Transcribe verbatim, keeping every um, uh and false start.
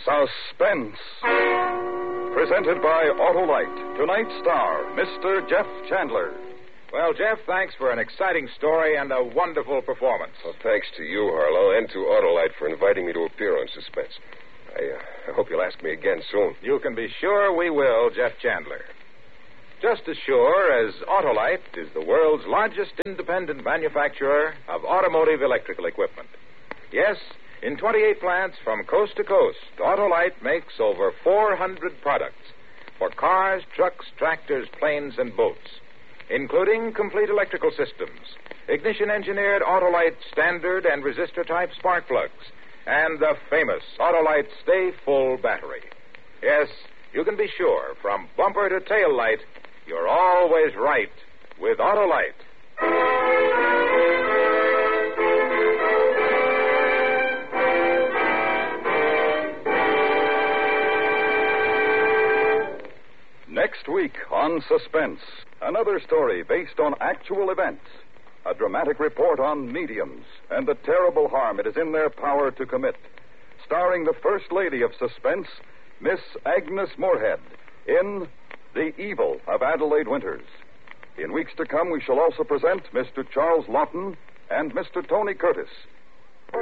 Suspense. Presented by Autolite. Tonight's star, Mister Jeff Chandler. Well, Jeff, thanks for an exciting story and a wonderful performance. Well, thanks to you, Harlow, and to Autolite for inviting me to appear on Suspense. I, uh, I hope you'll ask me again soon. You can be sure we will, Jeff Chandler. Just as sure as Autolite is the world's largest independent manufacturer of automotive electrical equipment. Yes, in twenty-eight plants from coast to coast, Autolite makes over four hundred products for cars, trucks, tractors, planes, and boats, including complete electrical systems, ignition-engineered Autolite standard and resistor-type spark plugs, and the famous Autolite Stay Full battery. Yes, you can be sure, from bumper to tail light, you're always right with Autolite. Next week on Suspense, another story based on actual events. A dramatic report on mediums and the terrible harm it is in their power to commit. Starring the First Lady of Suspense, Miss Agnes Moorehead, in The Evil of Adelaide Winters. In weeks to come, we shall also present Mister Charles Lawton and Mister Tony Curtis